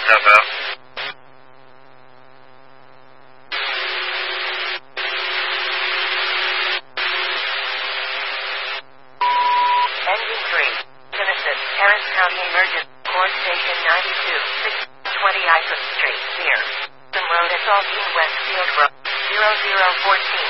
Nova. Engine 3. Genesis, Harris County Emergency, Court Station 92, 620 Ipswich Street, near Road at Saltine Westfield Road, 0014.